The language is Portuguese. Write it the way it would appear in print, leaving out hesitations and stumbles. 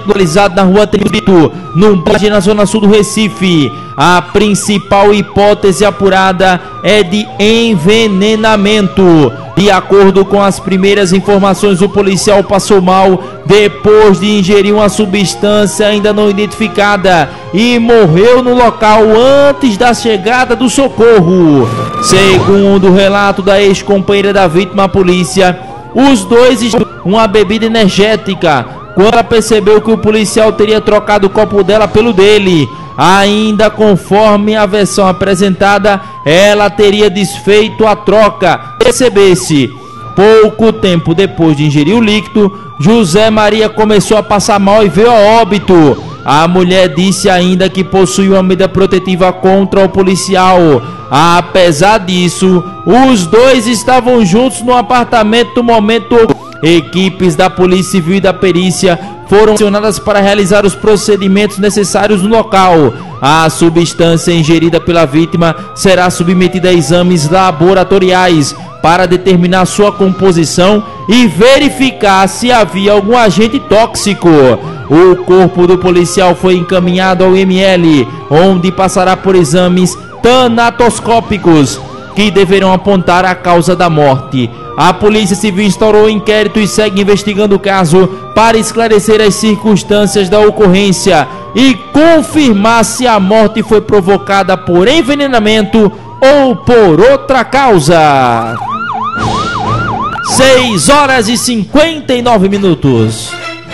localizado na rua Trito, no bairro na zona sul do Recife. A principal hipótese apurada é de envenenamento. De acordo com as primeiras informações, o policial passou mal depois de ingerir uma substância ainda não identificada e morreu no local antes da chegada do socorro. Segundo o relato da ex-companheira da vítima, a polícia, os dois estavam com uma bebida energética quando ela percebeu que o policial teria trocado o copo dela pelo dele. Ainda conforme a versão apresentada, ela teria desfeito a troca. Percebesse, pouco tempo depois de ingerir o líquido, José Maria começou a passar mal e veio a óbito. A mulher disse ainda que possuía uma medida protetiva contra o policial. Apesar disso, os dois estavam juntos no apartamento no momento. Equipes da Polícia Civil e da perícia foram acionadas para realizar os procedimentos necessários no local. A substância ingerida pela vítima será submetida a exames laboratoriais para determinar sua composição e verificar se havia algum agente tóxico. O corpo do policial foi encaminhado ao IML, onde passará por exames tanatoscópicos que deverão apontar a causa da morte. A Polícia Civil instaurou um inquérito e segue investigando o caso para esclarecer as circunstâncias da ocorrência e confirmar se a morte foi provocada por envenenamento ou por outra causa. 6 horas e 59 minutos.